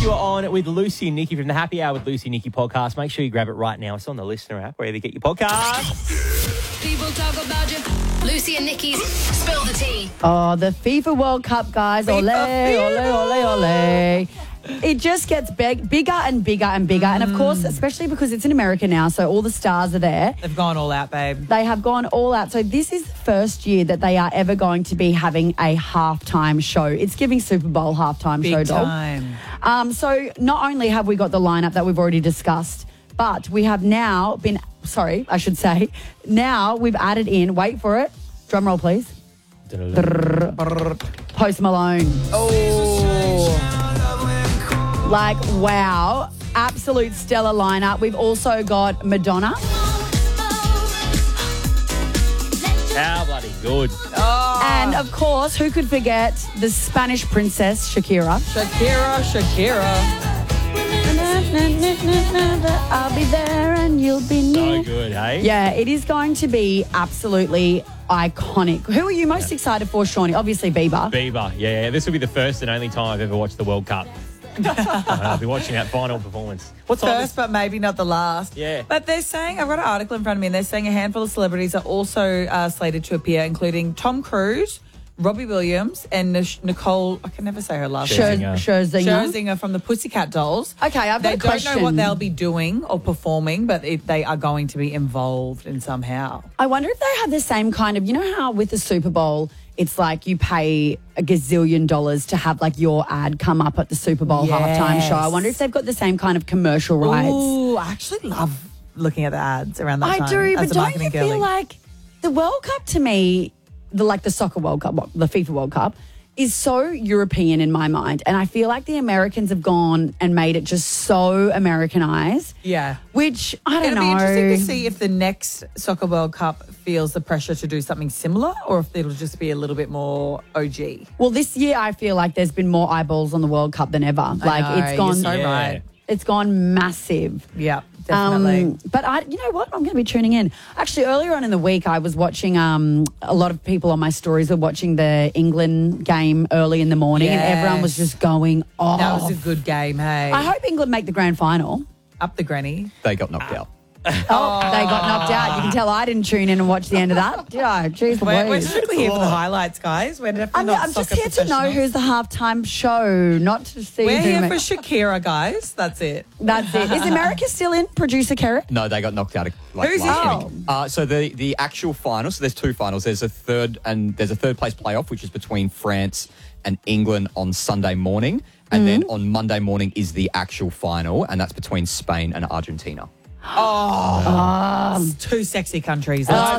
You are on with Lucy and Nikki from the Happy Hour with Lucy and Nikki podcast. Make sure you grab it right now. It's on the Listener app, wherever you get your podcast. People talk about you. Lucy and Nikki's Spill the Tea. Oh, the FIFA World Cup, guys. Ole, ole, ole, ole. It just gets bigger and bigger and bigger. And, of course, especially because it's in America now, so all the stars are there. They've gone all out, babe. They have gone all out. So this is the first year that they are ever going to be having a halftime show. It's giving Super Bowl halftime show, Big doll. time. So not only have we got the lineup that we've already discussed, but we have now been, now we've added in, wait for it, drum roll please, Post Malone. Oh. Like, wow, absolute stellar lineup. We've also got Madonna. How bloody good. And, of course, who could forget the Spanish princess, Shakira. Shakira. I'll be there and you'll be near. So good, hey? Yeah, it is going to be absolutely iconic. Who are you most excited for, Shawnee? Obviously, Bieber. Bieber, yeah. This will be the first and only time I've ever watched the World Cup. I'll be watching that final performance. What's First, but maybe not the last. Yeah. But they're saying, I've got an article in front of me, and they're saying a handful of celebrities are also slated to appear, including Tom Cruise, Robbie Williams, and Nicole, I can never say her last name. Scherzinger from the Pussycat Dolls. Okay, I've got a question. They don't know what they'll be doing or performing, but they are going to be involved in somehow. I wonder if they have the same kind of, you know how with the Super Bowl, it's like you pay a gazillion dollars to have like your ad come up at the Super Bowl halftime show. I wonder if they've got the same kind of commercial rights. Ooh, I actually love looking at the ads around that time. I do, but as a don't you marketing feel girly. like the World Cup to me, the Soccer World Cup, the FIFA World Cup, is so European in my mind. And I feel like the Americans have gone and made it just so Americanized. Yeah. Which, I don't It'll know. be interesting to see if the next Soccer World Cup feels the pressure to do something similar or if it'll just be a little bit more OG. Well, this year I feel like there's been more eyeballs on the World Cup than ever. It's gone you're so right. It's gone massive. Yeah, definitely. But you know what? I'm going to be tuning in. Actually, earlier on in the week, I was watching, a lot of people on my stories were watching the England game early in the morning and everyone was just going off. That was a good game, hey. I hope England make the grand final. Up the granny. They got knocked out. They got knocked out. You can tell I didn't tune in and watch the end of that. Yeah, jeez We're Louise. strictly here for the highlights, guys. We're definitely I'm just soccer here to know who's the halftime show, not to see We're who here ma- for Shakira, guys. That's it. That's it. Is America still in, producer Kerrick? No, they got knocked out. Who's last in? week. So the actual final. So there's two finals. There's a third place playoff, which is between France and England on Sunday morning, and then on Monday morning is the actual final, and that's between Spain and Argentina. Two sexy countries.